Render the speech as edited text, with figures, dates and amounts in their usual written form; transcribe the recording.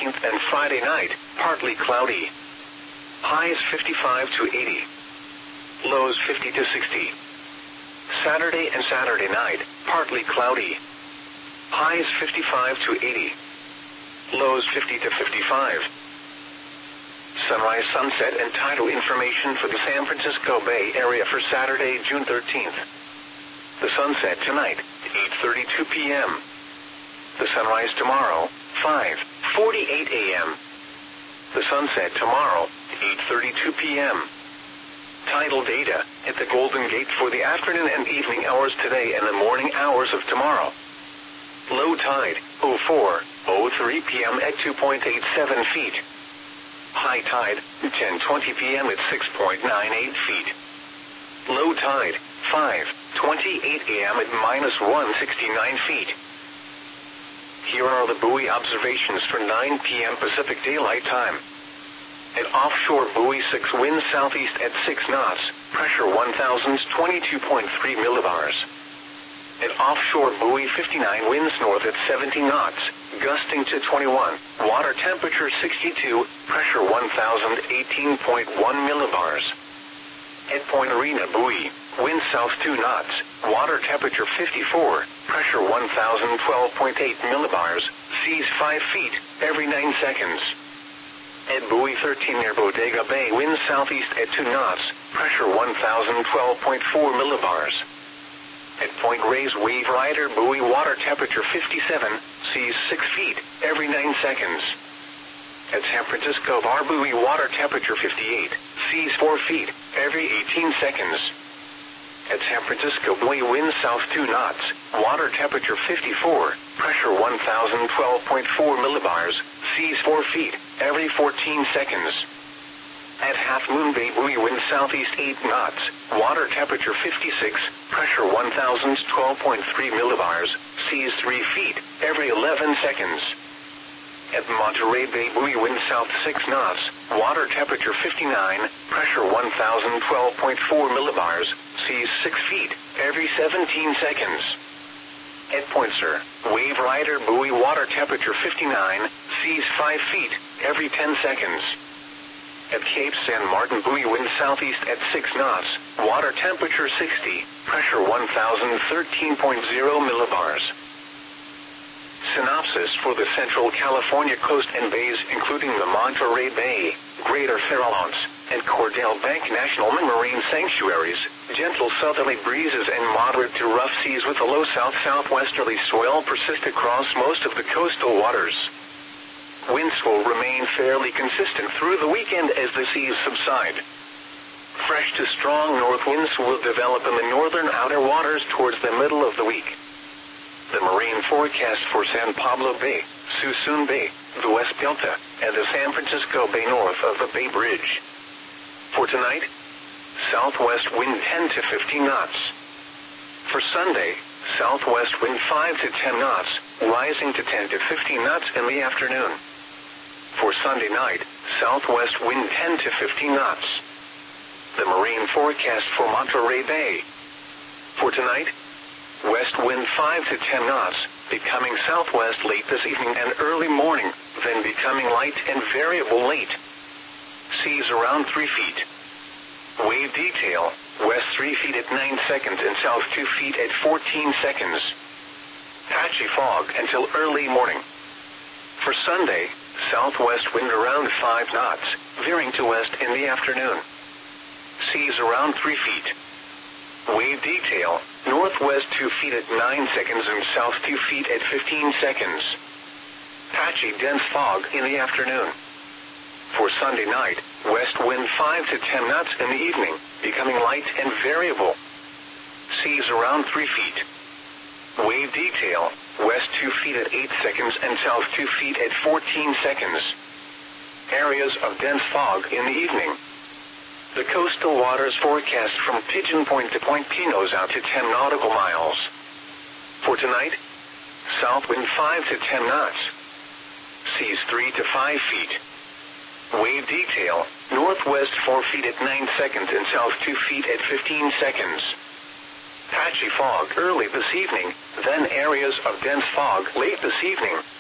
13th and Friday night, partly cloudy. Highs 55 to 80. Lows 50 to 60. Saturday and Saturday night, partly cloudy. Highs 55 to 80. Lows 50 to 55. Sunrise, sunset, and tidal information for the San Francisco Bay Area for Saturday, June 13th. The sunset tonight, 8:32 p.m. The sunrise tomorrow, 5:48 a.m. The sunset tomorrow, 8:32 p.m. Tidal data at the Golden Gate for the afternoon and evening hours today and the morning hours of tomorrow. Low tide, 04:03 p.m. at 2.87 feet. High tide, 10:20 p.m. at 6.98 feet. Low tide, 5:28 a.m. at -169 feet. Here are the buoy observations for 9 p.m. Pacific Daylight Time. At offshore buoy 6, wind southeast at 6 knots, pressure 1,022.3 millibars. At offshore buoy 59, winds north at 70 knots, gusting to 21, water temperature 62, pressure 1,018.1 millibars. At Point Arena buoy, wind south 2 knots, water temperature 54, pressure 1,012.8 millibars, seas 5 feet, every 9 seconds. At buoy 13 near Bodega Bay, wind southeast at 2 knots, pressure 1,012.4 millibars. At Point Reyes Wave Rider buoy, water temperature 57, seas 6 feet, every 9 seconds. At San Francisco Bar buoy, water temperature 58, seas 4 feet, every 18 seconds. At San Francisco buoy, wind south 2 knots, water temperature 54, pressure 1,012.4 millibars, seas 4 feet, every 14 seconds. At Half Moon Bay buoy, wind southeast 8 knots, water temperature 56, pressure 1,012.3 millibars, seas 3 feet, every 11 seconds. At Monterey Bay buoy, wind south 6 knots, water temperature 59, pressure 1,012.4 millibars, seas 6 feet, every 17 seconds. At Point Sur, Wave Rider buoy, water temperature 59, seas 5 feet, every 10 seconds. At Cape San Martin buoy, wind southeast at 6 knots, water temperature 60, pressure 1,013.0 millibars. Synopsis for the Central California coast and bays, including the Monterey Bay, Greater Farallones, and Cordell Bank National Marine Sanctuaries, gentle southerly breezes and moderate to rough seas with a low south-southwesterly swell persist across most of the coastal waters. Winds will remain fairly consistent through the weekend as the seas subside. Fresh to strong north winds will develop in the northern outer waters towards the middle of the week. The marine forecast for San Pablo Bay, Suisun Bay, the West Delta, and the San Francisco Bay north of the Bay Bridge. For tonight, southwest wind 10 to 15 knots. For Sunday, southwest wind 5 to 10 knots, rising to 10 to 15 knots in the afternoon. For Sunday night, southwest wind 10 to 15 knots. The marine forecast for Monterey Bay. For tonight, west wind 5 to 10 knots, becoming southwest late this evening and early morning, then becoming light and variable late. Seas around 3 feet. Wave detail, west 3 feet at 9 seconds and south 2 feet at 14 seconds. Patchy fog until early morning. For Sunday, southwest wind around 5 knots, veering to west in the afternoon. Seas around 3 feet. Wave detail, northwest 2 feet at 9 seconds and south 2 feet at 15 seconds. Patchy dense fog in the afternoon. For Sunday night, west wind 5 to 10 knots in the evening, becoming light and variable. Seas around 3 feet. Wave detail, west 2 feet at 8 seconds and south 2 feet at 14 seconds. Areas of dense fog in the evening. The coastal waters forecast from Pigeon Point to Point Pinos out to 10 nautical miles. For tonight, south wind 5 to 10 knots. Seas 3 to 5 feet. Wave detail, northwest 4 feet at 9 seconds and south 2 feet at 15 seconds. Patchy fog early this evening, then areas of dense fog late this evening.